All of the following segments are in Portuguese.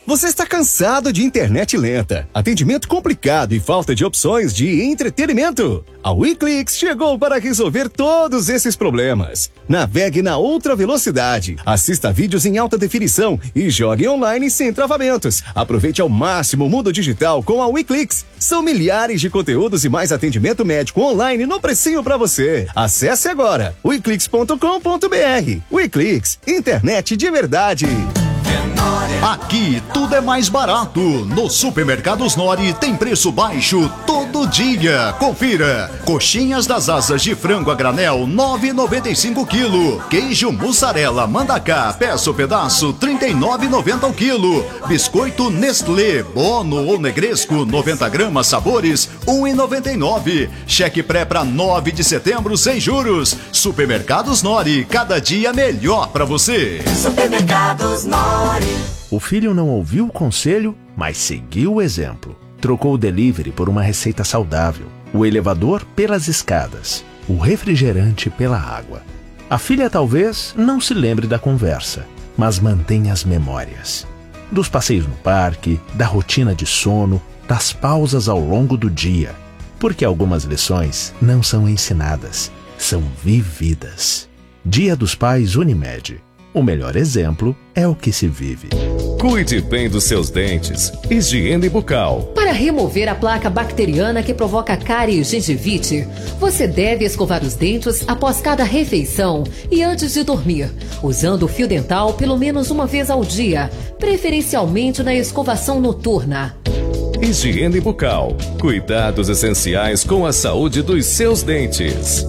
Você está cansado de internet lenta, atendimento complicado e falta de opções de entretenimento? A WeClix chegou para resolver todos esses problemas. Navegue na outra velocidade, assista vídeos em alta definição e jogue online sem travamentos. Aproveite ao máximo o mundo digital com a WeClix. São milhares de conteúdos e mais atendimento médico online no precinho para você. Acesse agora weclix.com.br. WeClix, internet de verdade. Aqui tudo é mais barato. No Supermercados Nori tem preço baixo todo dia. Confira. Coxinhas das asas de frango a granel 9,95 quilo. Queijo mussarela Mandaká, peça o pedaço 39,90 o quilo. Biscoito Nestlé Bono ou Negresco 90 gramas sabores 1,99. Cheque pré para 9 de setembro sem juros. Supermercados Nori, cada dia melhor para você. Supermercados Nori. O filho não ouviu o conselho, mas seguiu o exemplo. Trocou o delivery por uma receita saudável, o elevador pelas escadas, o refrigerante pela água. A filha talvez não se lembre da conversa, mas mantém as memórias. Dos passeios no parque, da rotina de sono, das pausas ao longo do dia. Porque algumas lições não são ensinadas, são vividas. Dia dos Pais Unimed. O melhor exemplo é o que se vive. Cuide bem dos seus dentes. Higiene bucal. Para remover a placa bacteriana que provoca cárie e gengivite, você deve escovar os dentes após cada refeição e antes de dormir, usando o fio dental pelo menos uma vez ao dia, preferencialmente na escovação noturna. Higiene bucal. Cuidados essenciais com a saúde dos seus dentes.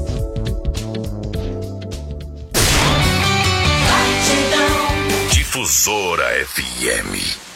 Difusora FM.